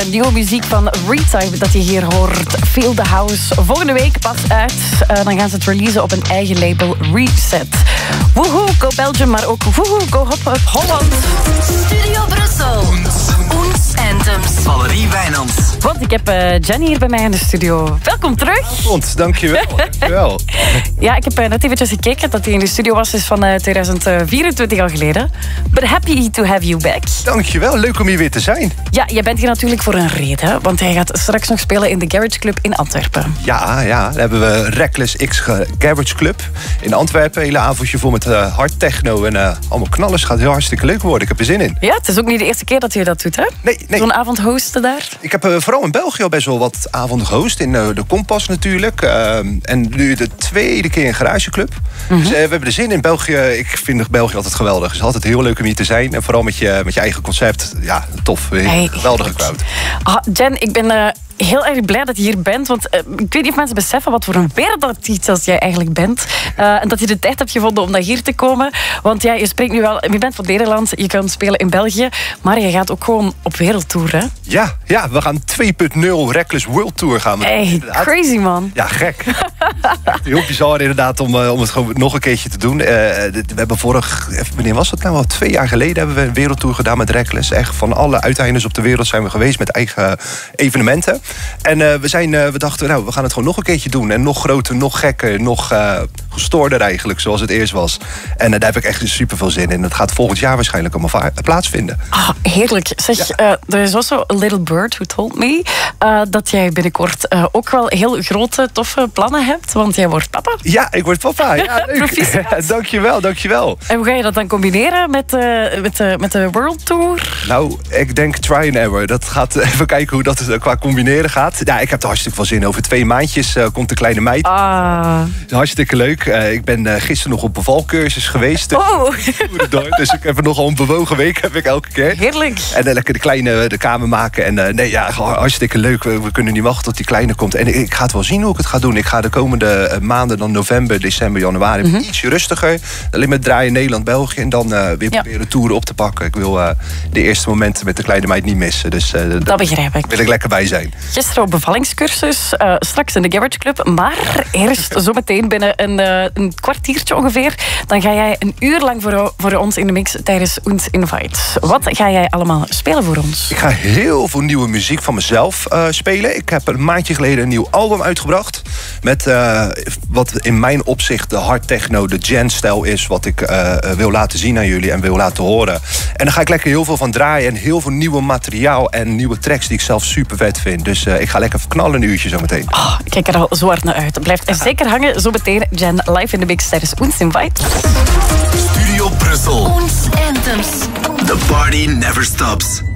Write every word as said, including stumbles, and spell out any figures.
Nieuwe muziek van Retype dat je hier hoort. Feel the House. Volgende week pas uit. Uh, dan gaan ze het releasen op een eigen label, Reset. Woehoe, go Belgium, maar ook woehoe, go hop hop Holland. Studio Brussel. Ons Anthems. Valerie Wijnands. Want ik heb uh, Jenny hier bij mij in de studio. Welkom terug. Vond, dankjewel. dankjewel. Ja, ik heb uh, net eventjes gekeken dat hij in de studio was. Is van uh, tweeduizend vierentwintig al geleden. But happy to have you back. Dankjewel, leuk om hier weer te zijn. Ja, je bent hier natuurlijk voor een reden. Want hij gaat straks nog spelen in de Garage Club in Antwerpen. Ja, ja, dan hebben we Reckless X Garage Club in Antwerpen. Een hele avondje vol met uh, hard techno en uh, allemaal knallers. Gaat heel hartstikke leuk worden. Ik heb er zin in. Ja, het is ook niet de eerste keer dat je dat doet, hè? Nee, nee. Zo'n avond hosten daar. Ik heb uh, vooral in België al best wel wat avonden gehost. In uh, de Kompas natuurlijk. Uh, en nu de tweede keer in Garage Club. Mm-hmm. Dus uh, we hebben er zin in. België, ik vind België altijd geweldig. Het is altijd heel leuk om hier te zijn. En vooral met je, met je eigen concept. Ja, tof. Hey, geweldige crowd. Ah, Jen, ik ben... Uh... heel erg blij dat je hier bent, want uh, ik weet niet of mensen beseffen wat voor een wereldartiest als jij eigenlijk bent. Uh, en dat je de tijd hebt gevonden om naar hier te komen. Want ja, je spreekt nu wel, je bent van Nederland, je kan spelen in België, maar je gaat ook gewoon op wereldtour, hè? Ja, ja, we gaan twee punt nul Reckless World Tour gaan we. Hey, crazy man. Ja, gek. Heel bizar inderdaad om, uh, om het gewoon nog een keertje te doen. Uh, we hebben vorig, wanneer was dat nou? Al twee jaar geleden hebben we een wereldtour gedaan met Reckless. Echt van alle uiteindes op de wereld zijn we geweest met eigen evenementen. En uh, we, zijn, uh, we dachten, nou, we gaan het gewoon nog een keertje doen. En nog groter, nog gekker, nog uh, gestoorder eigenlijk, zoals het eerst was. En uh, daar heb ik echt super veel zin in. Dat gaat volgend jaar waarschijnlijk allemaal plaatsvinden. Ah, heerlijk. Zeg, ja. uh, er is also a little bird who told me uh, dat jij binnenkort uh, ook wel heel grote, toffe plannen hebt. Want jij wordt papa. Ja, ik word papa. Ja, leuk. dankjewel, dankjewel. En hoe ga je dat dan combineren met, uh, met, uh, met de World Tour? Nou, ik denk try and error. Dat gaat even kijken hoe dat qua combineren gaat. Ja, ik heb er hartstikke veel zin. Over twee maandjes uh, komt de kleine meid. Ah. Hartstikke leuk. Uh, ik ben uh, gisteren nog op bevalcursus geweest. Oh. Dus ik heb er nogal een bewogen week heb ik elke keer. Heerlijk. En uh, lekker de kleine de kamer maken. En uh, nee, ja, hartstikke leuk. We, we kunnen niet wachten tot die kleine komt. En ik ga het wel zien hoe ik het ga doen. Ik ga de komende uh, maanden, dan november, december, januari, mm-hmm. iets rustiger. Alleen met draaien Nederland, België. En dan uh, weer ja. proberen toeren op te pakken. Ik wil uh, de eerste momenten met de kleine meid niet missen. Dus uh, dat begrijp ik. Wil ik lekker bij zijn. Gisteren op bevallingscursus, uh, straks in de Garage Club. Maar eerst zometeen binnen een, uh, een kwartiertje ongeveer. Dan ga jij een uur lang voor, voor ons in de mix tijdens Ons Invite. Wat ga jij allemaal spelen voor ons? Ik ga heel veel nieuwe muziek van mezelf uh, spelen. Ik heb een maandje geleden een nieuw album uitgebracht. Met uh, wat in mijn opzicht de hard techno, de gen-stijl is. Wat ik uh, wil laten zien aan jullie en wil laten horen. En daar ga ik lekker heel veel van draaien. En heel veel nieuwe materiaal en nieuwe tracks die ik zelf super vet vind. Dus uh, ik ga lekker verknallen een uurtje zo meteen. Oh, ik kijk er al zo hard naar uit. Blijft er zeker hangen. Zo meteen Jen live in de mix tijdens Ons Invite. Studio Brussel. Ons Anthems. The party never stops.